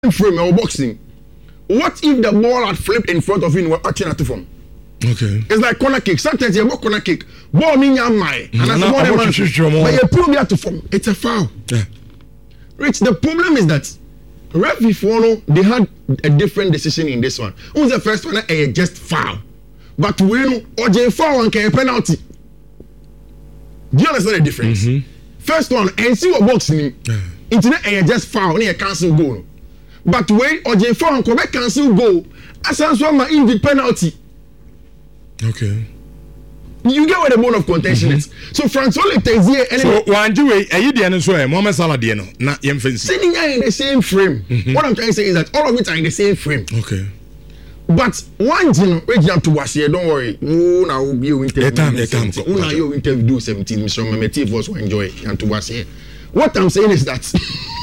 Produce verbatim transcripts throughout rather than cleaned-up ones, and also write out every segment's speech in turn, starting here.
frame or boxing. What if the ball had flipped in front of him and were actually at the phone? Okay. It's like corner kick. Sometimes you have corner kick. Ball mean your mind. And as a man, but you prove you to form. It's a foul. Yeah. Rich, the problem is that referee follow, they had a different decision in this one. Who's the first one? A just foul. But when O J foul and can penalty. Do you understand the difference? Mm-hmm. First one, and see what boxing. Internet a just foul, and a cancel goal. But when O J foul and Quebec cancel goal, as one my in the penalty. Okay. You get where the bone of contention mm-hmm. is. So Francois Letezier and so one do way, are you the answer? Mohamed Salah, the no, not young fancy. Sitting in the same frame. Mm-hmm. What I'm trying to say is that all of it are in the same frame. Okay. But one thing, we jump to was here. Don't worry. Oh, now you interview. Oh, now you interview do seventeen. Mister Mameti was to enjoy and to was here. What I'm saying is that.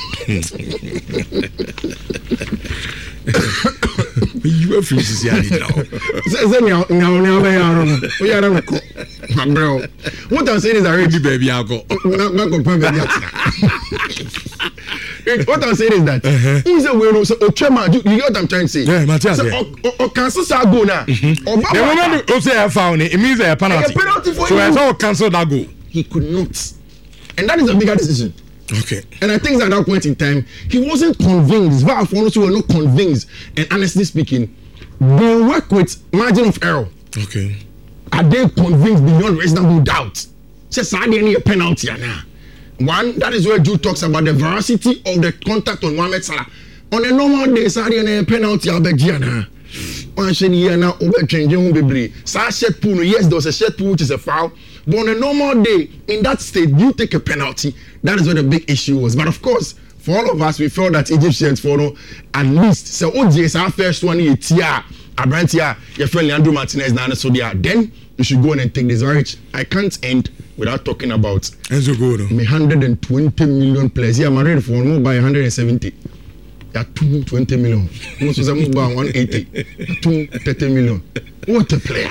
You are free to see it now. What I'm saying is already baby I go. What I'm saying is that who's a winner? So Ochema, you get what I'm trying to say? Yeah, Matthias. So o cancel that goal now. The moment you say I found it, it means a penalty. A penalty for so I saw cancel that goal. He could not, and that is a bigger decision. Okay. And I think at that point in time, he wasn't convinced. V A R also were not convinced. And honestly speaking, they work with margin of error. Okay. Are they convinced beyond reasonable doubt? Just are there any penalty now? One, that is where Jude talks about the veracity of the contact on Mohamed Salah. On a normal day, are there any penalty? I'll be Gianna. One should hear now over changing baby. Sa shed pool, yes, there was a shed pool which is a foul. But on a normal day, in that state, you take a penalty. That is where the big issue was. But of course, for all of us, we felt that Egyptians follow at least. So, O J is our first one here. Tia, Abrantia, your friend Leandro Martinez, Nana Sodia. Then you should go on and take this. Right? I can't end without talking about Enzo Gordo. one hundred twenty million players. Yeah, I'm ready for one more by one hundred seventy. Yeah, two hundred twenty million. Most of them move by one hundred eighty. two hundred thirty million. What a player.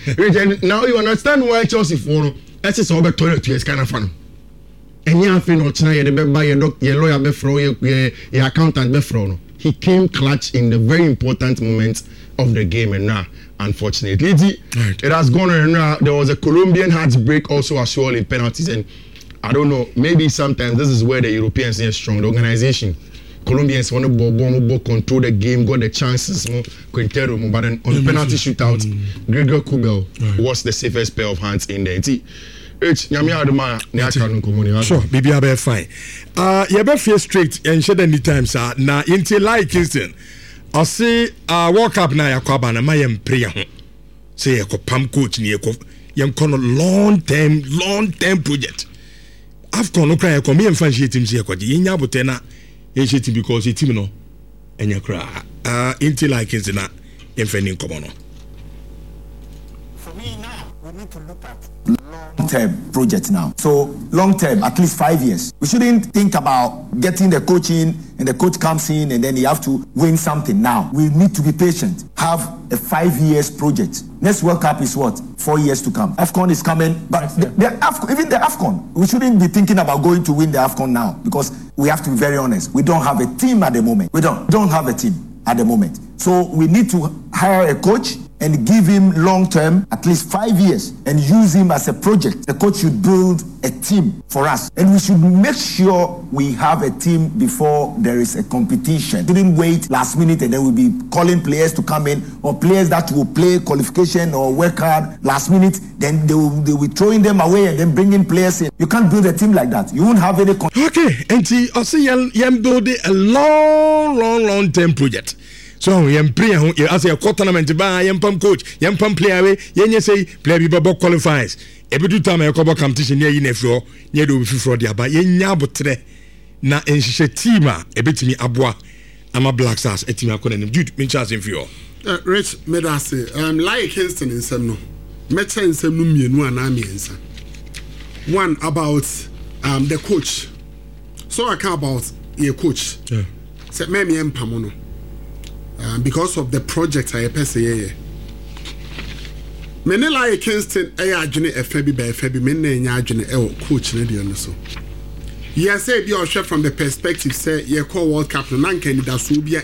Now you understand why Chelsea follow. That's just all the toilet to his kind of fun. And you have no China, you buy your doctor, your lawyer, your accountant. He came clutch in the very important moments of the game, and now, unfortunately, right. It has gone on. Now there was a Colombian heartbreak also as well in penalties, and I don't know. Maybe sometimes this is where the Europeans are strong. The organization. Colombians want to ball, ball, ball, control the game, got the chances, more Quintero, but then on the penalty shootout, mm. Gregor Kugel right. was the safest pair of hands in there. It's Yamia Adama, sure, maybe I'll be fine. Uh, you better feel straight and shed any time, sir. Now, until like Kingston, I say, uh, walk up now, Yakabana, my prayer. Say, a pump coach near Yam Kono long term, long term project. I've gone to cry, I come here and fancy him, say, Yabu Tena. Because it's no and you cry. Uh, until I can say that, in common. For me now, we need to look at long term project now. So long term, at least five years. We shouldn't think about getting the coach in and the coach comes in and then you have to win something now. We need to be patient. Have a five years project. Next World Cup is what? Four years to come. AFCON is coming, but the, the AFCON, even the AFCON, we shouldn't be thinking about going to win the AFCON now because we have to be very honest. We don't have a team at the moment. We don't don't have a team at the moment. So we need to hire a coach and give him long term, at least five years, and use him as a project. The coach should build a team for us, and we should make sure we have a team before there is a competition. Shouldn't wait last minute and then we'll be calling players to come in, or players that will play qualification or work hard last minute. Then they will, they will be throwing them away and then bringing players in. You can't build a team like that. You won't have any. Con- okay, and see, I see you build a long, long, long term project. So yam player as a tournament ba yam pam coach yam pam player we yenye say player bi babo qualifies e be do time e ko competition near yin afro near do fi fro dia ba yenya abotre na enhye team a e betimi aboa ama Black Stars etimi akona nim dude me chance infio uh, Rich medase um like Kingston insem no mecha insem no mienu ana miensa one about um the coach so I care about your coach yeah say me me empam no Um, because of the project I pese ye. Me ne like Kingston e adwene e fa bi ba fa bi me na nya adwene e coach ne de no so. Yes, say the share from the perspective say ye call World Cup no nan can da so bia